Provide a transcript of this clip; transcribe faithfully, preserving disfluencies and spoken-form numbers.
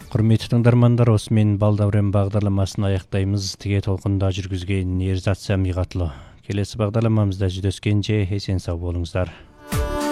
Құрметті тыңдармандар, осымен Балдәурен бағдарламасын аяқтаймыз. Тіге толқында жүргізген Ерзат Сәмиғатлы. Келесі бағдарламамызда жүздескенше есен сау болыңыздар.